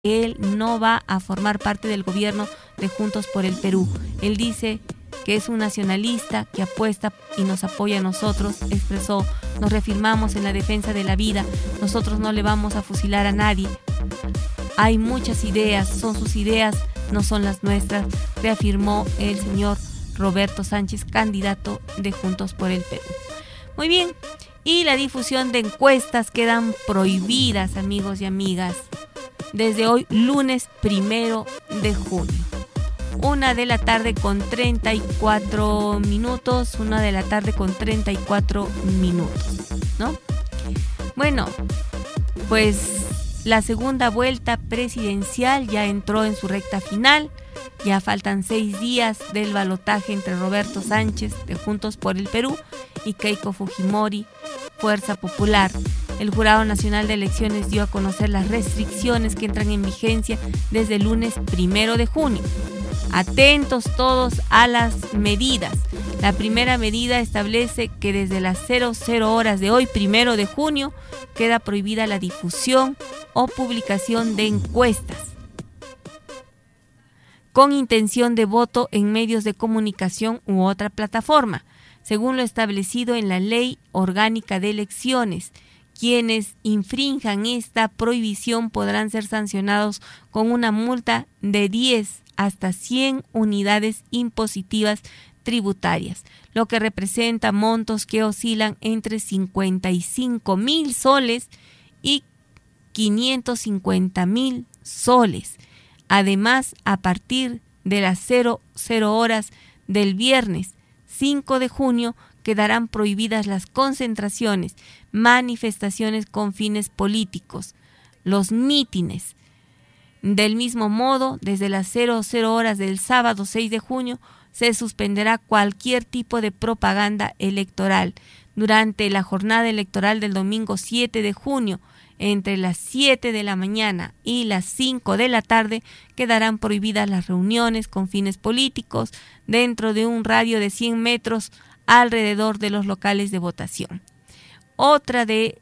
él no va a formar parte del gobierno de Juntos por el Perú. Él dice que es un nacionalista que apuesta y nos apoya a nosotros. Expresó: nos reafirmamos en la defensa de la vida, nosotros no le vamos a fusilar a nadie. Hay muchas ideas, son sus ideas, no son las nuestras, reafirmó el señor Roberto Sánchez, candidato de Juntos por el Perú. Muy bien, y la difusión de encuestas quedan prohibidas, amigos y amigas, desde hoy, lunes 1 de junio. 1 de la tarde con 34 minutos, 1 de la tarde con 34 minutos, ¿no? Bueno, pues la segunda vuelta presidencial ya entró en su recta final. Ya faltan 6 días del balotaje entre Roberto Sánchez, de Juntos por el Perú, y Keiko Fujimori, Fuerza Popular. El Jurado Nacional de Elecciones dio a conocer las restricciones que entran en vigencia desde el lunes 1 de junio. Atentos todos a las medidas. La primera medida establece que desde las 00 horas de hoy, 1 de junio, queda prohibida la difusión o publicación de encuestas con intención de voto en medios de comunicación u otra plataforma, según lo establecido en la Ley Orgánica de Elecciones. Quienes infrinjan esta prohibición podrán ser sancionados con una multa de 10 hasta 100 unidades impositivas tributarias, lo que representa montos que oscilan entre 55.000 soles y 550.000 soles. Además, a partir de las 00 horas del viernes 5 de junio quedarán prohibidas las concentraciones, manifestaciones con fines políticos, los mítines. Del mismo modo, desde las 00 horas del sábado 6 de junio se suspenderá cualquier tipo de propaganda electoral. Durante la jornada electoral del domingo 7 de junio, entre las 7 de la mañana y las 5 de la tarde, quedarán prohibidas las reuniones con fines políticos dentro de un radio de 100 metros alrededor de los locales de votación. Otra de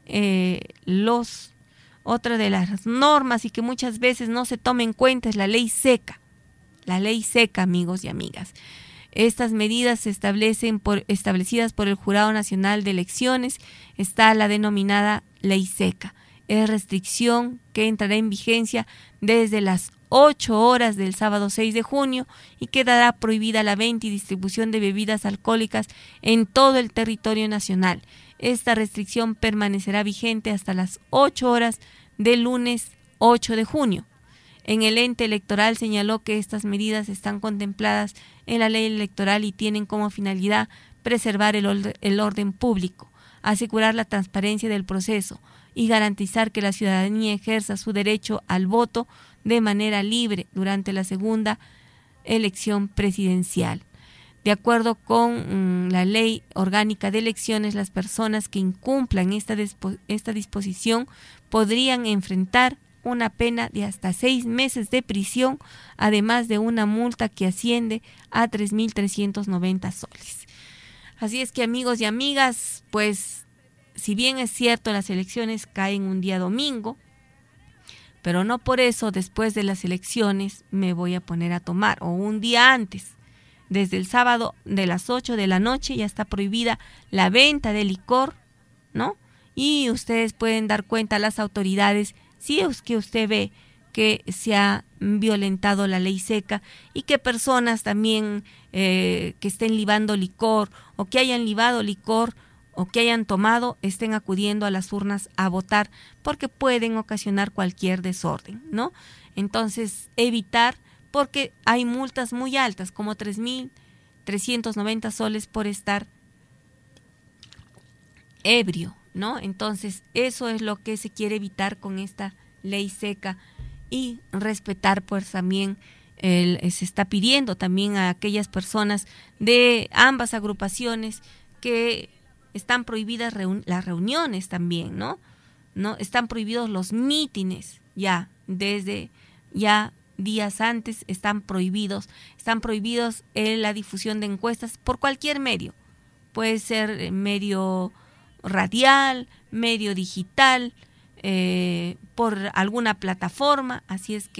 las normas y que muchas veces no se toma en cuenta es la ley seca. La ley seca, amigos y amigas. Estas medidas establecidas por el Jurado Nacional de Elecciones. Está la denominada ley seca. Es restricción que entrará en vigencia desde las 8 horas del sábado 6 de junio y quedará prohibida la venta y distribución de bebidas alcohólicas en todo el territorio nacional. Esta restricción permanecerá vigente hasta las 8 horas del lunes 8 de junio. En el ente electoral señaló que estas medidas están contempladas en la ley electoral y tienen como finalidad preservar el orden público, asegurar la transparencia del proceso y garantizar que la ciudadanía ejerza su derecho al voto de manera libre durante la segunda elección presidencial. De acuerdo con la Ley Orgánica de Elecciones, las personas que incumplan esta disposición podrían enfrentar una pena de hasta 6 meses de prisión, además de una multa que asciende a 3.390 soles. Así es que, amigos y amigas, pues si bien es cierto las elecciones caen un día domingo, pero no por eso después de las elecciones me voy a poner a tomar, o un día antes. Desde el sábado de las 8 de la noche ya está prohibida la venta de licor, ¿no? Y ustedes pueden dar cuenta a las autoridades si es que usted ve que se ha violentado la ley seca y que personas también que estén libando licor o que hayan libado licor o que hayan tomado estén acudiendo a las urnas a votar, porque pueden ocasionar cualquier desorden, ¿no? Entonces, evitar, porque hay multas muy altas, como 3.390 soles por estar ebrio, ¿no? Entonces, eso es lo que se quiere evitar con esta ley seca y respetar, pues también se está pidiendo también a aquellas personas de ambas agrupaciones que están prohibidas las reuniones también, ¿no? Están prohibidos los mítines ya, desde ya días antes están prohibidos la difusión de encuestas por cualquier medio. Puede ser medio radial, medio digital, por alguna plataforma, así es que